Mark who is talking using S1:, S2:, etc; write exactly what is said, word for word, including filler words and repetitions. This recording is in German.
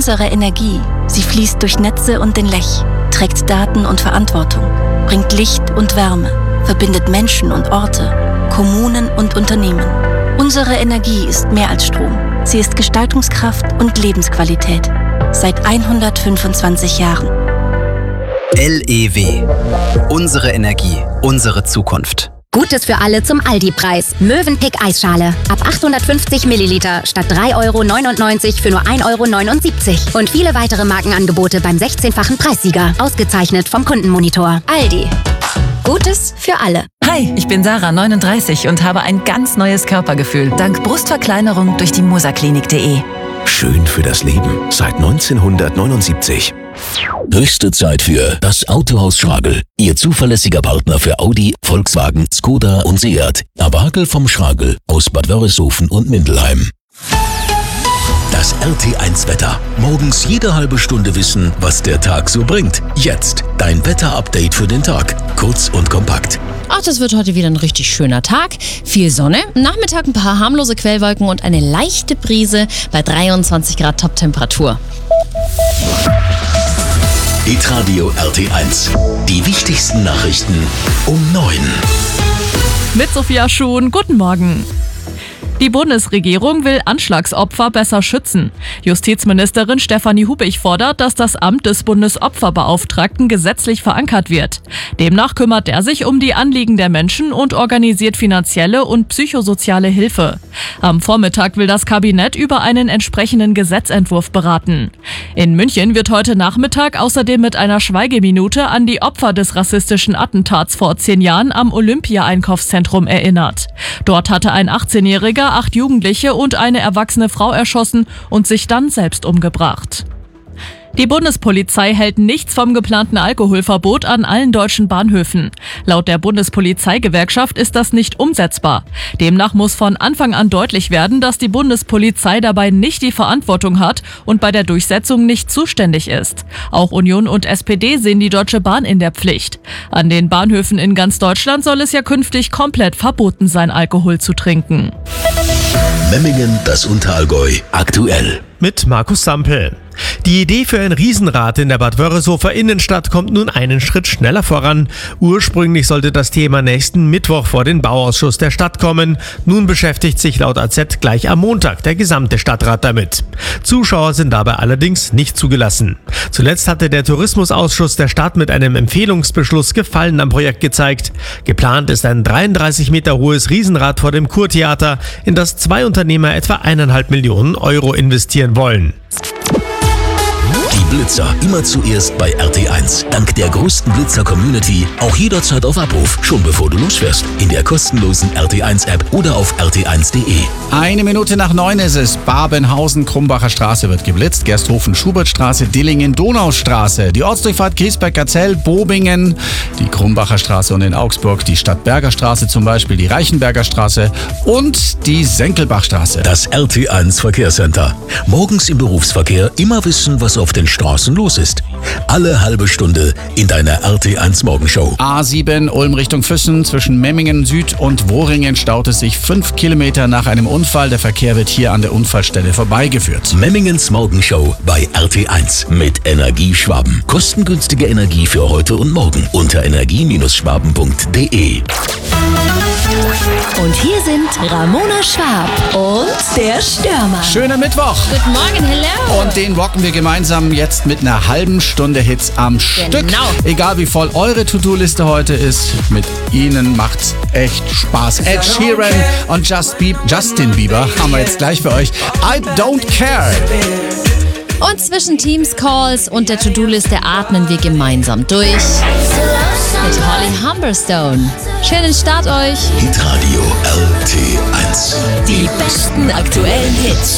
S1: Unsere Energie, sie fließt durch Netze und den Lech, trägt Daten und Verantwortung, bringt Licht und Wärme, verbindet Menschen und Orte, Kommunen und Unternehmen. Unsere Energie ist mehr als Strom. Sie ist Gestaltungskraft und Lebensqualität. Seit hundertfünfundzwanzig Jahren.
S2: L E W. Unsere Energie, unsere Zukunft.
S3: Gutes für alle zum Aldi-Preis. Mövenpick Eisschale. Ab achthundertfünfzig Milliliter statt drei Euro neunundneunzig für nur ein Euro neunundsiebzig. Und viele weitere Markenangebote beim sechzehnfachen Preissieger. Ausgezeichnet vom Kundenmonitor. Aldi. Gutes für alle.
S4: Hi, ich bin Sarah, neununddreißig und habe ein ganz neues Körpergefühl. Dank Brustverkleinerung durch die musaklinik punkt de.
S5: Schön für das Leben. Seit neunzehnhundertneunundsiebzig.
S6: Höchste Zeit für das Autohaus Schragel. Ihr zuverlässiger Partner für Audi, Volkswagen, Skoda und Seat. Abagel vom Schragel aus Bad Wörishofen und Mindelheim. Das R T eins Wetter. Morgens jede halbe Stunde wissen, was der Tag so bringt. Jetzt dein Wetter-Update für den Tag. Kurz und kompakt.
S7: Ach, das wird heute wieder ein richtig schöner Tag. Viel Sonne, am Nachmittag ein paar harmlose Quellwolken und eine leichte Brise bei dreiundzwanzig Grad Top-Temperatur.
S6: Hitradio R T eins. Die wichtigsten Nachrichten um neun.
S8: Mit Sophia Schuhn, guten Morgen. Die Bundesregierung will Anschlagsopfer besser schützen. Justizministerin Stefanie Hubich fordert, dass das Amt des Bundesopferbeauftragten gesetzlich verankert wird. Demnach kümmert er sich um die Anliegen der Menschen und organisiert finanzielle und psychosoziale Hilfe. Am Vormittag will das Kabinett über einen entsprechenden Gesetzentwurf beraten. In München wird heute Nachmittag außerdem mit einer Schweigeminute an die Opfer des rassistischen Attentats vor zehn Jahren am Olympia-Einkaufszentrum erinnert. Dort hatte ein achtzehnjähriger acht Jugendliche und eine erwachsene Frau erschossen und sich dann selbst umgebracht. Die Bundespolizei hält nichts vom geplanten Alkoholverbot an allen deutschen Bahnhöfen. Laut der Bundespolizeigewerkschaft ist das nicht umsetzbar. Demnach muss von Anfang an deutlich werden, dass die Bundespolizei dabei nicht die Verantwortung hat und bei der Durchsetzung nicht zuständig ist. Auch Union und S P D sehen die Deutsche Bahn in der Pflicht. An den Bahnhöfen in ganz Deutschland soll es ja künftig komplett verboten sein, Alkohol zu trinken.
S6: Memmingen, das Unterallgäu, aktuell.
S9: Mit Markus Sampel. Die Idee für ein Riesenrad in der Bad Wörishofer Innenstadt kommt nun einen Schritt schneller voran. Ursprünglich sollte das Thema nächsten Mittwoch vor den Bauausschuss der Stadt kommen. Nun beschäftigt sich laut A Z gleich am Montag der gesamte Stadtrat damit. Zuschauer sind dabei allerdings nicht zugelassen. Zuletzt hatte der Tourismusausschuss der Stadt mit einem Empfehlungsbeschluss Gefallen am Projekt gezeigt. Geplant ist ein dreiunddreißig Meter hohes Riesenrad vor dem Kurtheater, in das zwei Unternehmer etwa eineinhalb Millionen Euro investieren wollen.
S6: Die Blitzer immer zuerst bei R T eins. Dank der größten Blitzer-Community auch jederzeit auf Abruf, schon bevor du losfährst. In der kostenlosen R T eins App oder auf r t eins punkt de.
S10: Eine Minute nach neun ist es. Babenhausen, Krumbacher Straße wird geblitzt. Gersthofen, Schubertstraße, Dillingen, Donaustraße. Die Ortsdurchfahrt Griesberg-Gazell, Bobingen, die Krumbacher Straße und in Augsburg die Stadtberger Straße zum Beispiel, die Reichenberger Straße und die Senkelbachstraße.
S6: Das R T eins Verkehrscenter. Morgens im Berufsverkehr immer wissen, was auf den Straßen los ist. Alle halbe Stunde in deiner R T eins Morgenshow.
S10: A sieben Ulm Richtung Füssen. Zwischen Memmingen Süd und Wohringen staut es sich fünf Kilometer nach einem Unfall. Der Verkehr wird hier an der Unfallstelle vorbeigeführt.
S6: Memmingens Morgenshow bei R T eins mit Energieschwaben. Kostengünstige Energie für heute und morgen unter energie schwaben punkt de.
S3: Und hier sind Ramona Schwab und der Stürmer.
S10: Schöner Mittwoch.
S7: Guten Morgen, hello.
S10: Und den rocken wir gemeinsam jetzt mit einer halben Stunde Hits am Stück.
S7: Genau.
S10: Egal wie voll eure To-Do-Liste heute ist, mit ihnen macht's echt Spaß. Ed Sheeran und Just Be- Justin Bieber haben wir jetzt gleich für euch. I Don't Care.
S7: Und zwischen Teams Calls und der To-Do-Liste atmen wir gemeinsam durch. Mit Holly Humberstone. Schönen Start euch.
S6: Hitradio R T eins.
S3: Die besten aktuellen Hits.